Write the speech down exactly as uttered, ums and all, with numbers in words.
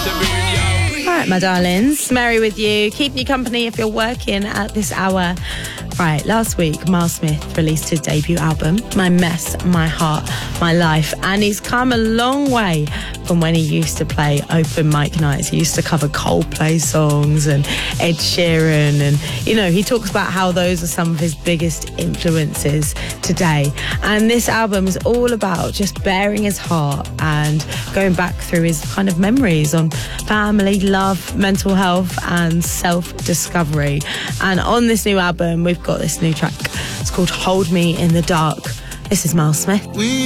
All right, my darlings, Mary with you, keeping you company if you're working at this hour. Right, last week, Miles Smith released his debut album, My Mess, My Heart, My Life, and he's come a long way from when he used to play open mic nights. He used to cover Coldplay songs and Ed Sheeran, and, you know, he talks about how those are some of his biggest influences today. And this album is all about just bearing his heart and going back through his kind of memories on family, love, mental health, and self-discovery. And on this new album, we've got this new track. It's called Hold Me in the Dark. This is Miles Smith. We